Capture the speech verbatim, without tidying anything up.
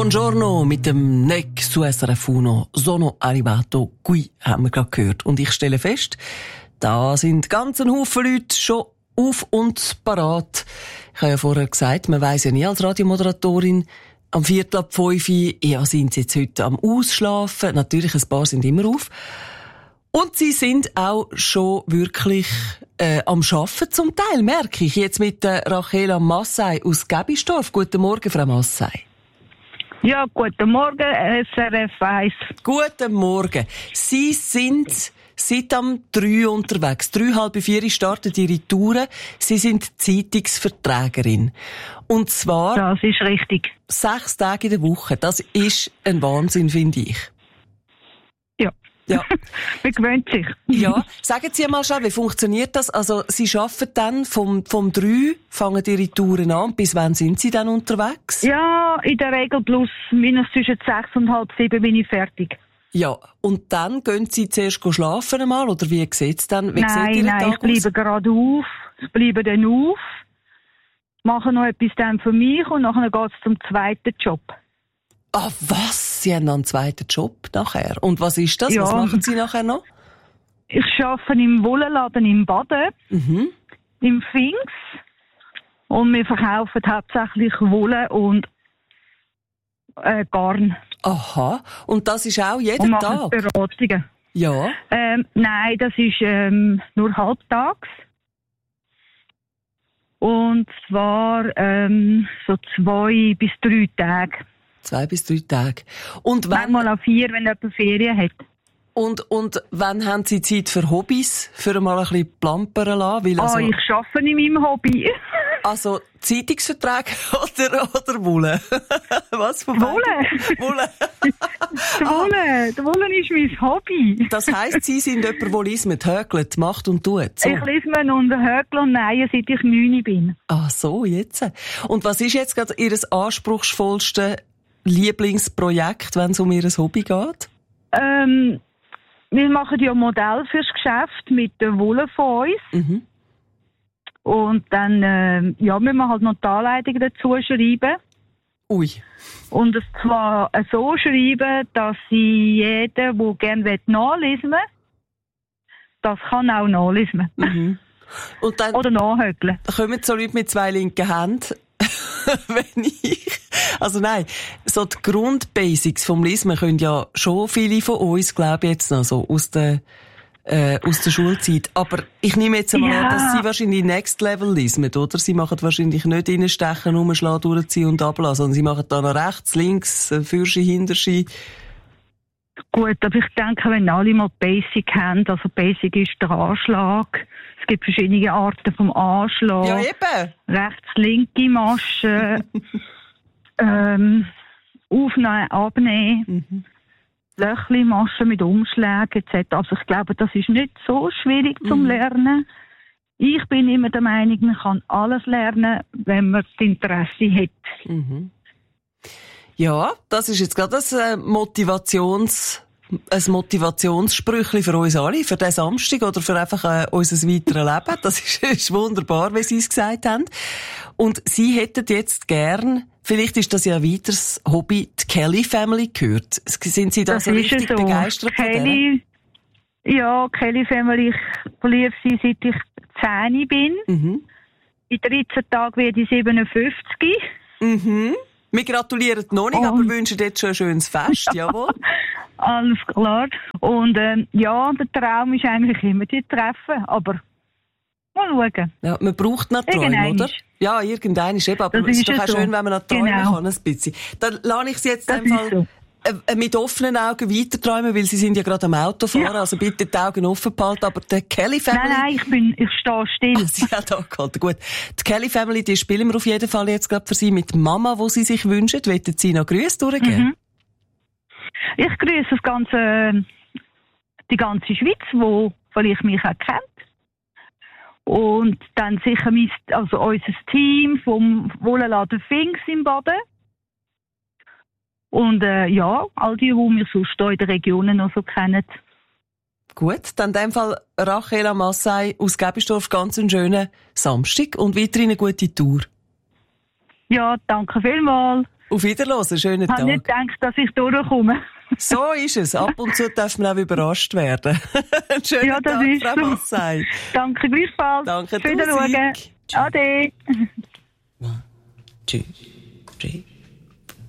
Buongiorno mit dem Neck su S R F uno. Sono arrivato qui, haben wir gerade gehört. Und ich stelle fest, da sind ganz ein Haufen Leute schon auf und parat. Ich habe ja vorher gesagt, man weiss ja nie als Radiomoderatorin, am Viertel ab fünf, ja, sind sie jetzt heute am Ausschlafen. Natürlich, ein paar sind immer auf. Und sie sind auch schon wirklich äh, am Arbeiten zum Teil, merke ich. Jetzt mit der Rachela Massay aus Gebistorf. Guten Morgen, Frau Massay. Ja, guten Morgen, S R F eins. Guten Morgen. Sie sind seit am drei unterwegs. Drei, halb vier starten Ihre Touren. Sie sind Zeitungsverträgerin. Und zwar... Das ist richtig. Sechs Tage in der Woche. Das ist ein Wahnsinn, finde ich. Ja. Ja. Man gewöhnt sich. Ja. Sagen Sie mal schnell, wie funktioniert das? Also, Sie arbeiten dann vom, vom drei, fangen Ihre Touren an. Bis wann sind Sie dann unterwegs? Ja, in der Regel plus minus zwischen sechs und halb sieben bin ich fertig. Ja. Und dann gehen Sie zuerst schlafen einmal, oder wie sieht's dann? Wie nein, sieht Ihr nein, Tag ich bleibe aus? gerade auf. Ich bleibe dann auf. Mache noch etwas dann für mich und nachher geht's zum zweiten Job. Ah, was? Sie haben noch einen zweiten Job nachher. Und was ist das? Ja. Was machen Sie nachher noch? Ich arbeite im Wollenladen im Baden, Mhm. im Finks. Und wir verkaufen hauptsächlich Wolle und äh, Garn. Aha. Und das ist auch jeden Und machen Tag? Beratungen. Ja. Ähm, nein, das ist ähm, nur halbtags. Und zwar ähm, so zwei bis drei Tage. Zwei bis drei Tage. Und wann, Manchmal auch vier, wenn jemand Ferien hat. und, und wann haben Sie Zeit für Hobbys? Für mal ein bisschen plampern lassen? Weil also, Ah, ich arbeite in meinem Hobby. also Zeitungsverträge oder, oder Wolle? Was? Von Wolle. beiden? Wolle. Die Wolle. Die Wolle ist mein Hobby. Das heisst, Sie sind jemand, der lismet, hökelt, macht und tut. So. Ich lese mir unter Höckl und Nein, seit ich neun bin. Ah, so, jetzt. Und was ist jetzt gerade Ihr anspruchsvollste Lieblingsprojekt, wenn es um Ihr Hobby geht? Ähm, wir machen ja Modell fürs Geschäft mit der Wolle von uns. Mhm. Und dann, ähm, ja, müssen wir halt noch die Anleitung dazu schreiben. Ui. Und es zwar so schreiben, dass sie jeder, der gerne nachlesen will, das kann auch nachlesen. Mhm. Und dann Oder nachhöckeln. kommen so Leute mit zwei linken Händen, wenn ich... Also nein, so die Grundbasics vom Lesen können ja schon viele von uns, glaube ich, jetzt noch so aus der, äh, aus der Schulzeit. Aber ich nehme jetzt einmal Ja. an, dass Sie wahrscheinlich Next Level lesen, oder? Sie machen wahrscheinlich nicht reinstechen, umschlagen, durchziehen und ablassen, sondern Sie machen da noch rechts, links, Fürschi, Hinterschi. Gut, aber ich denke, wenn alle mal Basic haben, also Basic ist der Anschlag. Es gibt verschiedene Arten vom Anschlag. Ja, eben. Rechts, linke Masche. ähm, aufnehmen, abnehmen. Mhm. Löchli, Maschen mit Umschlägen et cetera. Also ich glaube, das ist nicht so schwierig zum Mhm. Lernen. Ich bin immer der Meinung, man kann alles lernen, wenn man das Interesse hat. Mhm. Ja, das ist jetzt gerade ein äh, Motivations, ein Motivationssprüchli für uns alle, für den Samstag oder für einfach äh, unser weiteres Leben. Das ist, ist wunderbar, wie Sie es gesagt haben. Und Sie hätten jetzt gern, vielleicht ist das ja ein weiteres Hobby, die Kelly Family gehört. Sind Sie da Das so ist richtig so. begeistert von denen? Kelly, ja, Kelly Family, ich verliebe sie, seit ich zehn bin. Mhm. In dreizehn Tagen werde ich siebenundfünfzig. Mhm. Wir gratulieren noch nicht, Oh. aber wünschen jetzt schon ein schönes Fest, jawohl. Alles klar. Und ähm, ja, der Traum ist eigentlich immer die Treffen, aber mal schauen. Ja, man braucht noch Träume, Irgendein oder? ist. Ja, irgendein ist eben, aber Das es ist ist doch ja auch so. schön, wenn man noch träumen Genau. kann, ein bisschen. Dann lasse ich Sie jetzt Das einfach ist so. äh, mit offenen Augen weiterträumen, weil Sie sind ja gerade am Autofahren, Ja. also bitte die Augen offen behalten, aber die Kelly Family... Nein, nein, ich bin, ich stehe still. Ah, Sie haben da gehalten, gut. Die Kelly Family, die spielen wir auf jeden Fall jetzt gerade für Sie mit Mama, wo Sie sich wünschen. Wollen Sie noch Grüße durchgeben? Mhm. Ich grüße das ganze, die ganze Schweiz, wo vielleicht mich auch kennt. Und dann sicher mein, also unser Team vom Wollenladen Finks im Baden. Und äh, ja, all die, die wir sonst hier in den Regionen noch so kennen. Gut, dann in dem Fall Rachela Massay aus Gebistorf, ganz einen schönen Samstag und weiterhin eine gute Tour. Ja, danke vielmals. Auf Wiederhören, schönen Tag. Ich habe nicht gedacht, dass ich durchkomme. So ist es. Ab und zu darf man auch überrascht werden. Schönen Ja, das Tag, ist Frau so. Massei. Danke gleichfalls. Danke, Wiederschauen. Tausend. Ade. One, two, three.